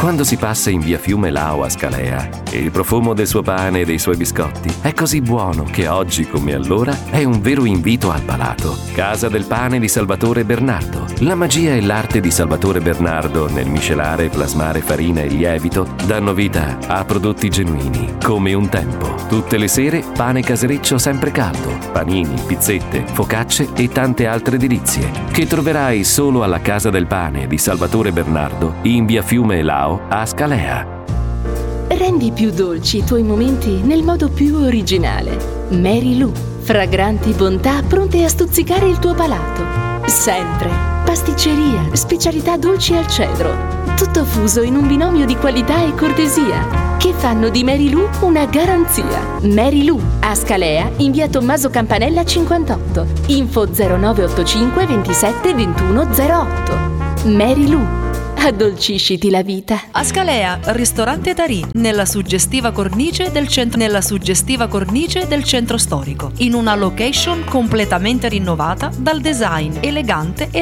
Quando si passa in via Fiume Lao a Scalea, il profumo del suo pane e dei suoi biscotti è così buono che oggi come allora è un vero invito al palato. Casa del pane di Salvatore Bernardo. La magia e l'arte di Salvatore Bernardo nel miscelare e plasmare farina e lievito danno vita a prodotti genuini, come un tempo. Tutte le sere pane casereccio sempre caldo, panini, pizzette, focacce e tante altre delizie che troverai solo alla Casa del Pane di Salvatore Bernardo in via Fiume Lao a Scalea. Rendi più dolci i tuoi momenti nel modo più originale. Mary Lou, fragranti bontà pronte a stuzzicare il tuo palato. Sempre pasticceria, specialità dolci al cedro, tutto fuso in un binomio di qualità e cortesia che fanno di Mary Lou una garanzia. Mary Lou a Scalea in via Tommaso Campanella 58. Info 0985 27 21 08. Mary Lou, addolcisciti la vita. A Scalea, ristorante Tarì, nella suggestiva cornice del centro storico, in una location completamente rinnovata dal design elegante e